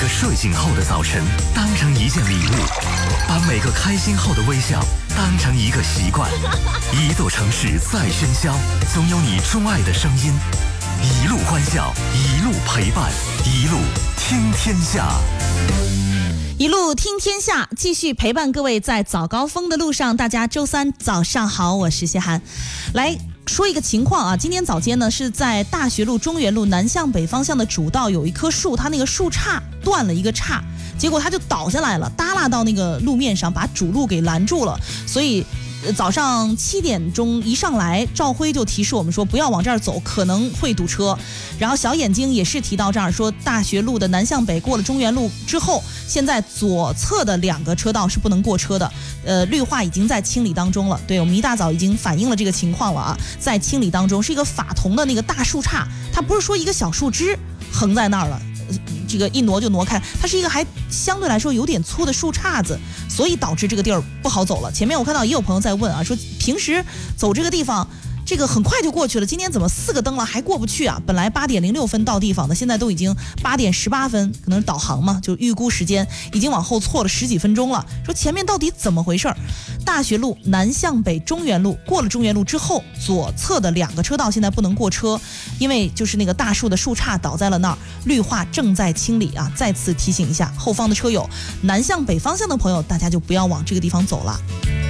个睡醒后的早晨当成一件礼物，把每个开心后的微笑当成一个习惯。一座城市再喧嚣，总有你钟爱的声音。一路欢笑，一路陪伴，一路听天下。 一路听天下，继续陪伴各位在早高峰的路上。大家周三早上好，我是谢涵。来说一个情况啊，今天早间呢是在大学路、中原路南向北方向的主道有一棵树，它那个树杈断了一个杈，结果它就倒下来了，耷拉到那个路面上，把主路给拦住了。所以早上7点钟一上来，赵辉就提示我们说不要往这儿走，可能会堵车。然后小眼睛也是提到这儿说，大学路的南向北过了中原路之后，现在左侧的2个车道是不能过车的，绿化已经在清理当中了。对，我们一大早已经反映了这个情况了啊，在清理当中，是一个法桐的那个大树杈，它不是说一个小树枝横在那儿了。这个一挪就挪开，它是一个还相对来说有点粗的树杈子，所以导致这个地儿不好走了。前面我看到也有朋友在问啊，说平时走这个地方这个很快就过去了，今天怎么4个灯了还过不去啊？本来8点06分到地方的，现在都已经8点18分，可能是导航嘛，就预估时间已经往后错了10几分钟了。说前面到底怎么回事？大学路南向北中原路过了中原路之后，左侧的2个车道现在不能过车，因为就是那个大树的树杈倒在了那儿，绿化正在清理啊。再次提醒一下后方的车友，南向北方向的朋友，大家就不要往这个地方走了。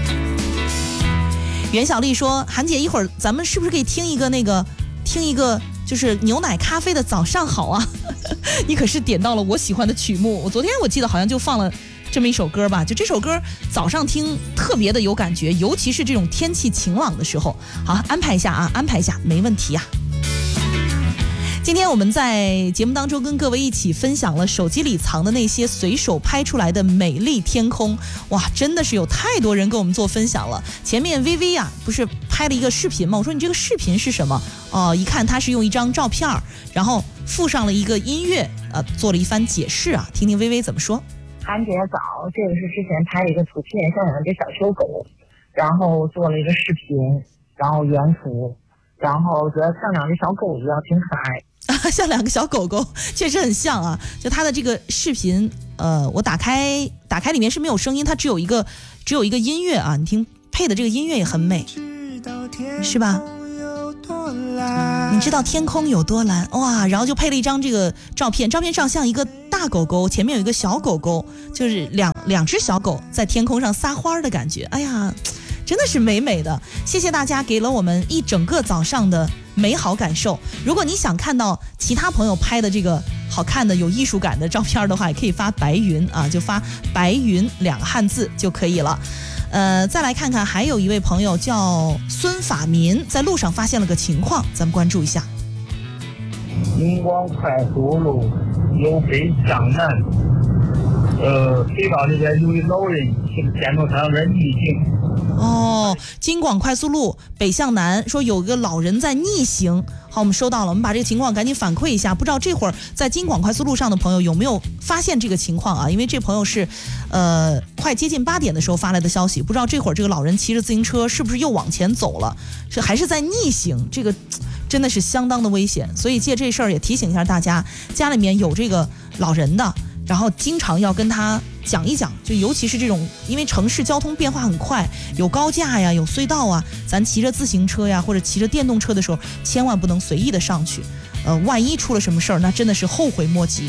袁小丽说，韩姐，一会儿咱们是不是可以听一个就是牛奶咖啡的早上好啊？你可是点到了我喜欢的曲目，我昨天我记得好像就放了这么一首歌吧，就这首歌早上听特别的有感觉，尤其是这种天气晴朗的时候。好，安排一下啊，安排一下，没问题啊。今天我们在节目当中跟各位一起分享了手机里藏的那些随手拍出来的美丽天空，哇，真的是有太多人跟我们做分享了。前面 VV 啊，不是拍了一个视频吗？我说你这个视频是什么？一看他是用一张照片，然后附上了一个音乐，做了一番解释啊，听听 VV 怎么说。 韩姐早，这个是之前拍了一个图片，像两只小修狗，然后做了一个视频，然后原图，然后觉得像两只小狗一样，挺可爱。 像2个小狗狗，确实很像啊。就它的这个视频，我打开里面是没有声音，它只有一个音乐啊。你听配的这个音乐也很美，是吧？你知道天空有多蓝哇？然后就配了一张这个照片，照片上像一个大狗狗，前面有一个小狗狗，就是两只小狗在天空上撒花的感觉。哎呀，真的是美美的。谢谢大家给了我们一整个早上的美好感受。如果你想看到其他朋友拍的这个好看的有艺术感的照片的话，也可以发白云啊，就发白云2个汉字就可以了。再来看看，还有一位朋友叫孙法民，在路上发现了个情况，咱们关注一下。 金广快速路由北向南，隧道里边有一老人行电动车有点逆行。 京广快速路北向南，说有个老人在逆行。好，我们收到了，我们把这个情况赶紧反馈一下。不知道这会儿在京广快速路上的朋友有没有发现这个情况啊？因为这朋友是快接近8点的时候发来的消息，不知道这会儿这个老人骑着自行车是不是又往前走了，是还是在逆行？这个真的是相当的危险，所以借这事儿也提醒一下大家，家里面有这个老人的，然后经常要跟他讲一讲，就尤其是这种因为城市交通变化很快，有高架呀，有隧道啊，咱骑着自行车呀或者骑着电动车的时候，千万不能随意的上去，万一出了什么事儿，那真的是后悔莫及。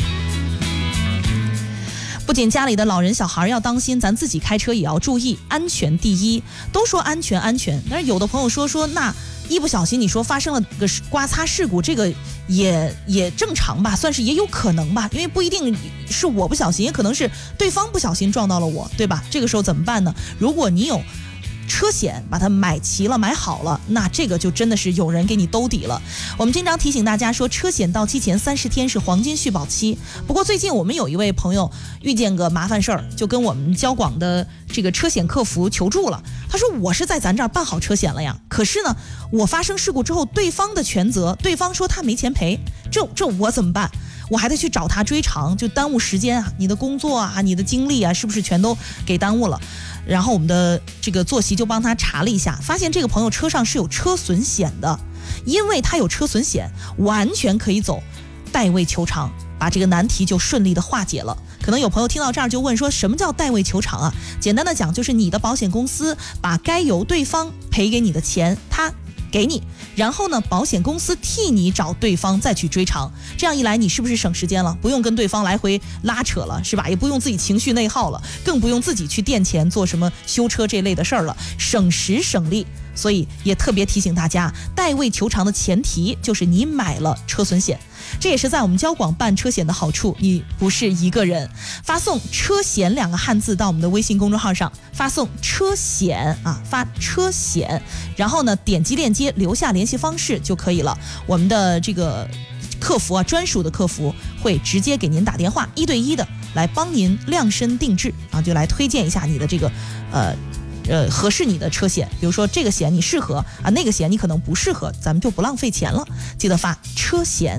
不仅家里的老人小孩要当心，咱自己开车也要注意，安全第一。都说安全，但是有的朋友说那一不小心你说发生了个刮擦事故，这个也正常吧，算是也有可能吧，因为不一定是我不小心，也可能是对方不小心撞到了我，对吧？这个时候怎么办呢？如果你有车险把它买齐了买好了，那这个就真的是有人给你兜底了。我们经常提醒大家说，车险到期前30天是黄金续保期。不过最近我们有一位朋友遇见个麻烦事儿，就跟我们交广的这个车险客服求助了。他说我是在咱这儿办好车险了呀，可是呢我发生事故之后，对方的全责，对方说他没钱赔，这我怎么办？我还得去找他追偿，就耽误时间啊，你的工作啊，你的精力啊，是不是全都给耽误了？然后我们的这个坐席就帮他查了一下，发现这个朋友车上是有车损险的，因为他有车损险，完全可以走代位求偿， 把这个难题就顺利的化解了。可能有朋友听到这儿就问说，什么叫代位求偿啊？简单的讲，就是你的保险公司把该由对方赔给你的钱，他给你，然后呢，保险公司替你找对方再去追偿。这样一来，你是不是省时间了？不用跟对方来回拉扯了，是吧？也不用自己情绪内耗了，更不用自己去垫钱做什么修车这类的事儿了，省时省力。所以也特别提醒大家，代位求偿的前提就是你买了车损险。这也是在我们交广办车险的好处，你不是一个人。发送车险2个汉字到我们的微信公众号上，发送车险啊，发车险，然后呢点击链接留下联系方式就可以了。我们的这个客服啊，专属的客服会直接给您打电话，1对1的来帮您量身定制啊，就来推荐一下你的这个合适你的车险。比如说这个险你适合啊，那个险你可能不适合，咱们就不浪费钱了。记得发车险。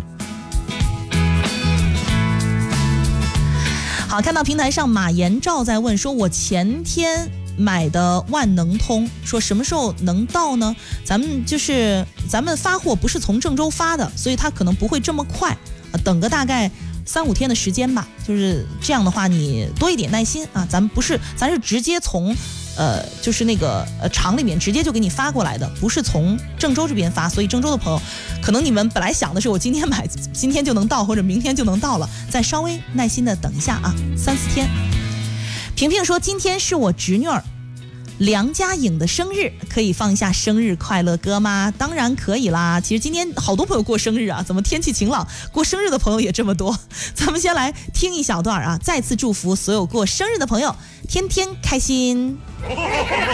好，看到平台上马延照在问说，我前天买的万能通，说什么时候能到呢？咱们发货不是从郑州发的，所以它可能不会这么快，等个大概3-5天的时间吧。就是这样的话，你多一点耐心啊。咱是直接从就是那个厂里面直接就给你发过来的，不是从郑州这边发。所以郑州的朋友，可能你们本来想的是我今天买，今天就能到，或者明天就能到了，再稍微耐心的等一下啊，3-4天。萍萍说，今天是我侄女儿梁佳颖的生日，可以放一下生日快乐歌吗？当然可以啦。其实今天好多朋友过生日啊，怎么天气晴朗，过生日的朋友也这么多？咱们先来听一小段啊，再次祝福所有过生日的朋友天天开心。